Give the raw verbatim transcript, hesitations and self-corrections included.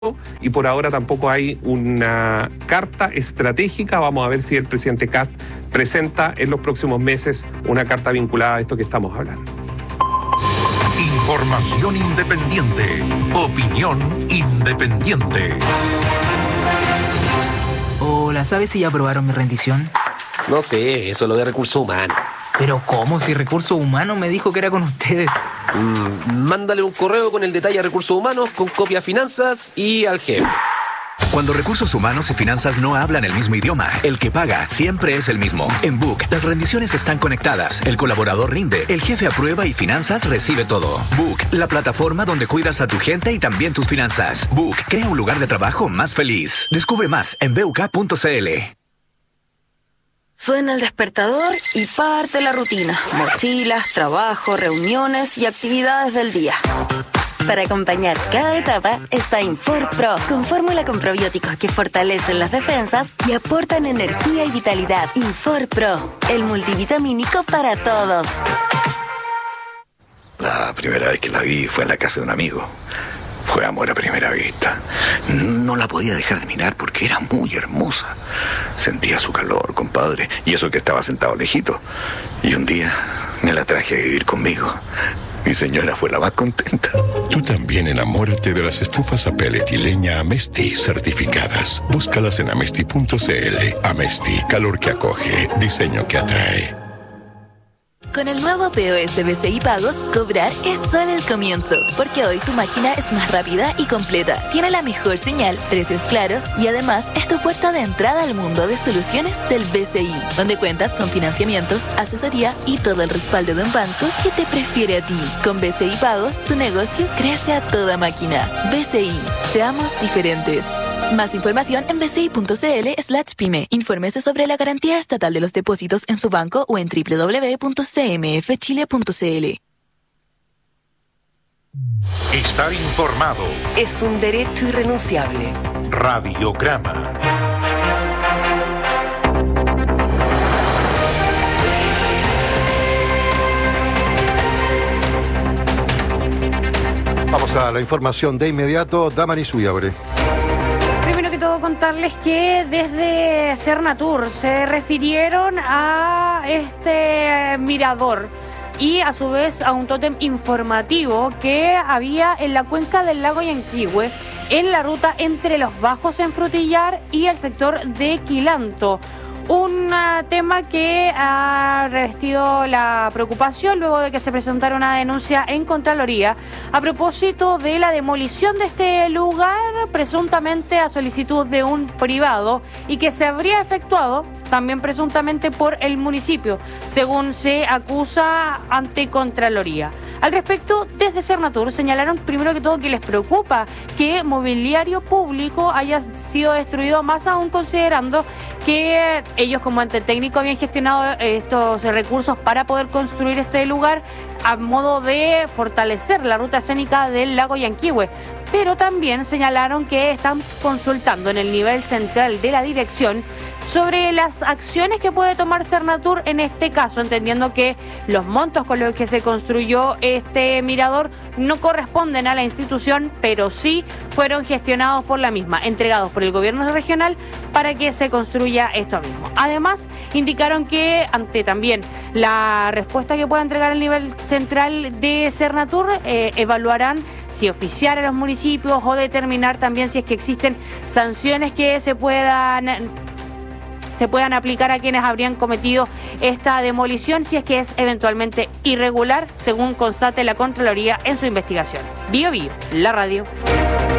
y por ahora tampoco hay una carta estratégica. Vamos a ver si el presidente Kast presenta en los próximos meses una carta vinculada a esto que estamos hablando. Información independiente, opinión independiente. Hola, ¿sabes si ya aprobaron mi rendición? No sé, eso es lo de recursos humanos. ¿Pero cómo? Si Recursos Humanos me dijo que era con ustedes. Mm, mándale un correo con el detalle a Recursos Humanos, con copia a Finanzas y al jefe. Cuando Recursos Humanos y Finanzas no hablan el mismo idioma, el que paga siempre es el mismo. En Book, las rendiciones están conectadas, el colaborador rinde, el jefe aprueba y Finanzas recibe todo. Book, la plataforma donde cuidas a tu gente y también tus finanzas. Book, crea un lugar de trabajo más feliz. Descubre más en b u k punto c l. Suena el despertador y parte la rutina. Mochilas, trabajo, reuniones y actividades del día. Para acompañar cada etapa está Infor Pro, con fórmula con probióticos que fortalecen las defensas y aportan energía y vitalidad. Infor Pro, el multivitamínico para todos. La primera vez que la vi fue en la casa de un amigo. Fue amor a primera vista. No la podía dejar de mirar porque era muy hermosa. Sentía su calor, compadre, y eso que estaba sentado lejito. Y un día me la traje a vivir conmigo. Mi señora fue la más contenta. Tú también enamórate de las estufas a pellet y leña Amesti certificadas. Búscalas en amesti punto c l. Amesti, calor que acoge, diseño que atrae. Con el nuevo P O S B C I Pagos, cobrar es solo el comienzo, porque hoy tu máquina es más rápida y completa, tiene la mejor señal, precios claros y además es tu puerta de entrada al mundo de soluciones del B C I, donde cuentas con financiamiento, asesoría y todo el respaldo de un banco que te prefiere a ti. Con B C I Pagos, tu negocio crece a toda máquina. B C I, seamos diferentes. Más información en b c i punto c l slash pyme. Infórmese sobre la garantía estatal de los depósitos en su banco o en w w w punto c m f chile punto c l. Estar informado es un derecho irrenunciable. Radiograma. Vamos a la información de inmediato. Damaris Uyabre. Todo contarles que desde Cernatur se refirieron a este mirador y a su vez a un tótem informativo que había en la cuenca del lago Yanquihue, en la ruta entre los Bajos en Frutillar y el sector de Quilanto. Un uh, tema que ha revestido la preocupación luego de que se presentara una denuncia en Contraloría a propósito de la demolición de este lugar, presuntamente a solicitud de un privado, y que se habría efectuado también presuntamente por el municipio, según se acusa ante Contraloría. Al respecto, desde Cernatur señalaron primero que todo que les preocupa que mobiliario público haya sido destruido, más aún considerando que ellos como ente técnico habían gestionado estos recursos para poder construir este lugar a modo de fortalecer la ruta escénica del lago Yanquihue. Pero también señalaron que están consultando en el nivel central de la dirección sobre las acciones que puede tomar Cernatur en este caso, entendiendo que los montos con los que se construyó este mirador no corresponden a la institución, pero sí fueron gestionados por la misma, entregados por el gobierno regional para que se construya esto mismo. Además, indicaron que ante también la respuesta que pueda entregar el nivel central de Cernatur, eh, evaluarán si oficiar a los municipios o determinar también si es que existen sanciones que se puedan... se puedan aplicar a quienes habrían cometido esta demolición si es que es eventualmente irregular, según constate la Contraloría en su investigación. Bio Bio, la radio.